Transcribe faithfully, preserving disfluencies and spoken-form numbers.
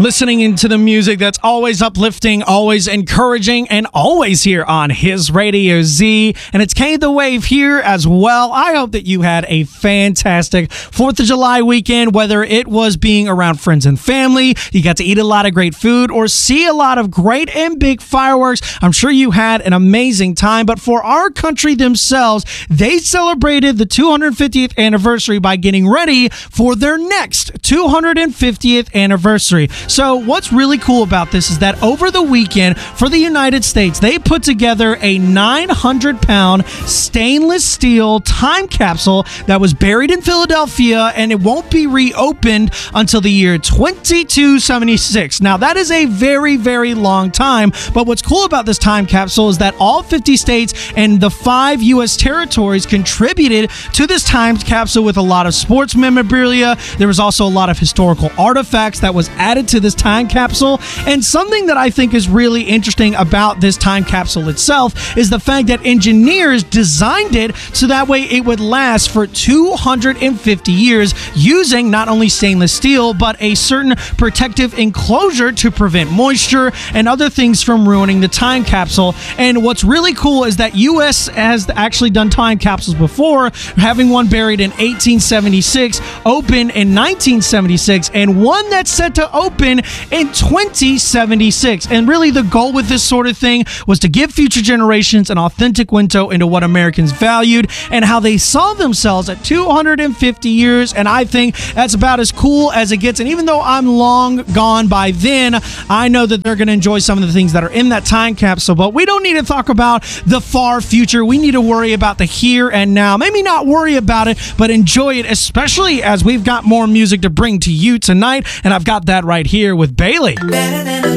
listening into the music that's always uplifting, always encouraging, and always here on His Radio Z. And it's K The Wave here as well. I hope that you had a fantastic fourth of July weekend, whether it was being around friends and family, you got to eat a lot of great food, or see a lot of great and big fireworks. I'm sure you had an amazing time. But for our country themselves, they celebrated the two hundred fiftieth anniversary by getting ready for their next two hundred fiftieth anniversary. So what's really cool about this is that over the weekend for the United States, they put together a nine hundred pound stainless steel time capsule that was buried in Philadelphia, and it won't be reopened until the year twenty-two seventy-six. Now, that is a very, very long time, but what's cool about this time capsule is that all fifty states and the five U S territories contributed to this time capsule with a lot of sports memorabilia. There was also a lot of historical artifacts that was added to this time capsule. And something that I think is really interesting about this time capsule itself is the fact that engineers designed it so that way it would last for two hundred fifty years using not only stainless steel, but a certain protective enclosure to prevent moisture and other things from ruining the time capsule. And what's really cool is that U S has actually done time capsules before, having one buried in eighteen seventy-six, open in nineteen seventy-six, and one that's set to open in twenty seventy-six. And really the goal with this sort of thing was to give future generations an authentic window into what Americans valued and how they saw themselves at two hundred fifty years. And I think that's about as cool as it gets. And even though I'm long gone by then, I know that they're going to enjoy some of the things that are in that time capsule. But we don't need to talk about the far future. We need to worry about the here and now. Maybe not worry about it, but enjoy it, especially as we've got more music to bring to you tonight. And I've got that right here with Bailey.